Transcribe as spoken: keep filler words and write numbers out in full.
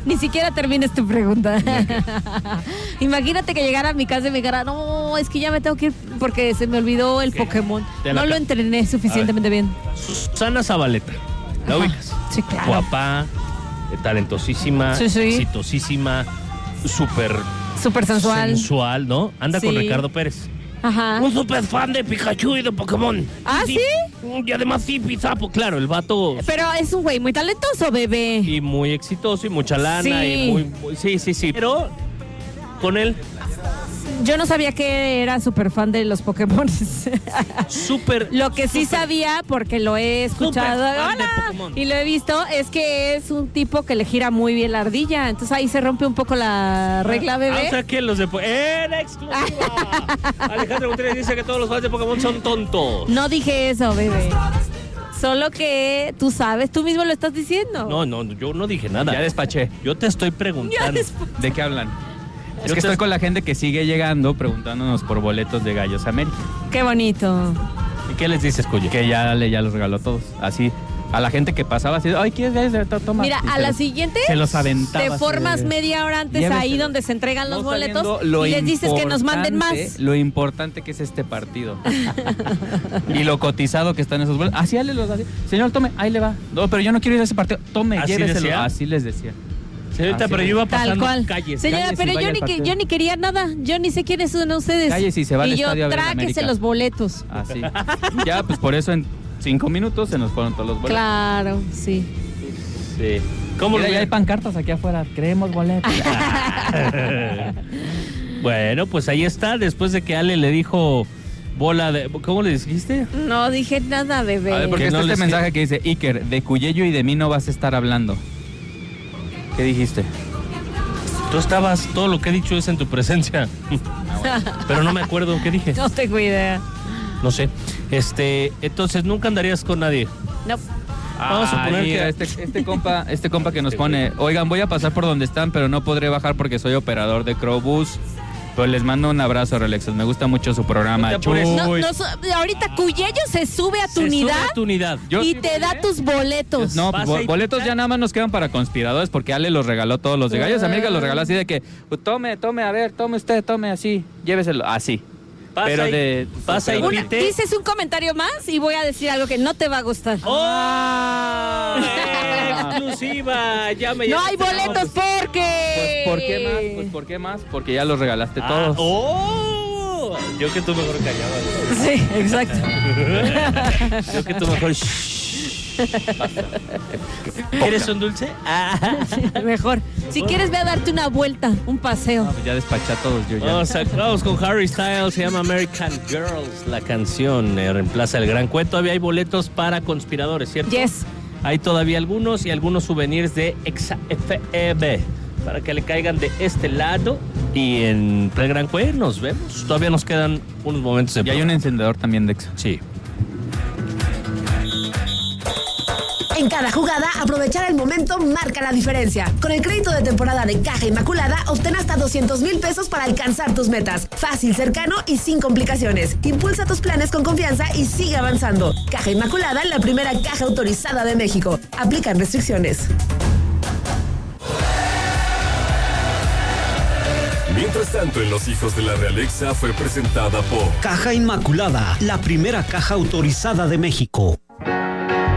Ni siquiera termines tu pregunta. Okay. Imagínate que llegara a mi casa y me dijera, no, es que ya me tengo que ir porque se me olvidó el okay. Pokémon. No lo entrené suficientemente bien. Susana Zabaleta, ¿la ubicas? Sí, claro. Guapa, talentosísima, sí, sí. exitosísima, súper... Súper sensual. Sensual, ¿no? Anda sí. con Ricardo Pérez. Ajá. Un súper fan de Pikachu y de Pokémon. ¿Ah, sí? Y además sí, Pizapo, claro, el vato... Pero es un güey muy talentoso, bebé. Y muy exitoso y mucha lana sí. y muy, muy... Sí, sí, sí. Pero con él... Yo no sabía que era súper fan de los Pokémon. Súper. Lo que sí super, sabía, porque lo he escuchado ¡Hola! y lo he visto, es que es un tipo que le gira muy bien la ardilla. Entonces ahí se rompe un poco la regla, bebé. Ah, o sea que los de... ¡En exclusiva! Alejandro Gutiérrez dice que todos los fans de Pokémon son tontos. No dije eso, bebé. Solo que tú sabes, tú mismo lo estás diciendo. No, no, yo no dije nada. Ya despaché. Yo te estoy preguntando. ¿De qué hablan? Es que estoy con la gente que sigue llegando preguntándonos por boletos de Gallos América. Qué bonito. ¿Y qué les dices, Cuyo? Que ya, ya los regaló a todos. Así, a la gente que pasaba así, ay, ¿quieres ver? Toma. Mira, a la siguiente se los aventaba. Te formas de... media hora antes Lléveselo. Ahí donde se entregan los no boletos y les dices que nos manden más. Lo importante que es este partido. Y lo cotizado que están esos boletos. Así, le los así. Señor, tome, ahí le va. No, pero yo no quiero ir a ese partido. Tome, ¿Así lléveselo. Decía? Así les decía. Señorita, pero yo iba pasando Tal cual. calles. Señora, calles pero yo ni, que, yo ni quería nada. Yo ni sé quiénes son ustedes. Calles y se va al y yo estadio a ver tráquese los boletos. Así. Ya, pues por eso en cinco minutos se nos fueron todos los boletos. Claro, sí. Sí. ¿Cómo Mira, ya hay pancartas aquí afuera. Creemos boletos. Bueno, pues ahí está. Después de que Ale le dijo... Bola de... ¿Cómo le dijiste? No dije nada, bebé. A ver, porque está no este mensaje que dice, Iker, de Cuyello y de mí no vas a estar hablando. ¿Qué dijiste? Tú estabas, todo lo que he dicho es en tu presencia. Ah, bueno. Pero no me acuerdo qué dije. No tengo idea. No sé. Este, entonces nunca andarías con nadie. No. Vamos a suponer que este, este compa, este compa que nos pone, oigan, voy a pasar por donde están, pero no podré bajar porque soy operador de Crowbus. Pues les mando un abrazo, Relexos. Me gusta mucho su programa. No, no, ahorita Cuyello se sube a tu se unidad, sube a tu unidad. Yo y sí te da tus boletos. No, pues, boletos ya nada más nos quedan para conspiradores porque Ale los regaló todos los de Gallos América. Los regaló así de que, tome, tome, a ver, tome usted, tome así, lléveselo, así. Pasa pero y, de pasa y una, dices un comentario más y voy a decir algo que no te va a gustar. ¡Oh! Exclusiva. Ya me no hay boletos porque. Pues ¿por qué más? Pues ¿por qué más? Porque ya los regalaste ah, todos. ¡Oh! Yo que tú mejor callabas. Sí, exacto. Yo que tú mejor. ¿Quieres un dulce? Ah. Sí, mejor. Si quieres, ve a darte una vuelta, un paseo. No, ya despaché a todos yo ya. Vamos, a, vamos con Harry Styles, se llama American Girls. La canción eh, reemplaza el gran cuento. Todavía hay boletos para conspiradores, ¿cierto? Yes. Hay todavía algunos y algunos souvenirs de Exa F E B para que le caigan de este lado. Y en el Gran Cue nos vemos. Todavía nos quedan unos momentos de Y hay un encendedor también de Exa. Sí. En cada jugada, aprovechar el momento marca la diferencia. Con el crédito de temporada de Caja Inmaculada, obtén hasta doscientos mil pesos para alcanzar tus metas. Fácil, cercano y sin complicaciones. Impulsa tus planes con confianza y sigue avanzando. Caja Inmaculada, la primera caja autorizada de México. Aplican restricciones. Mientras tanto, en Los Hijos de la Realexa fue presentada por Caja Inmaculada, la primera caja autorizada de México.